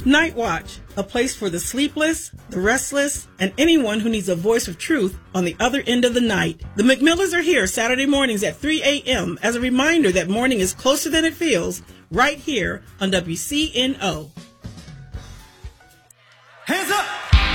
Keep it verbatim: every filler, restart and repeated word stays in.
Night Watch, a place for the sleepless, the restless, and anyone who needs a voice of truth on the other end of the night. The McMillers are here Saturday mornings at three a.m. as a reminder that morning is closer than it feels, right here on W C N O.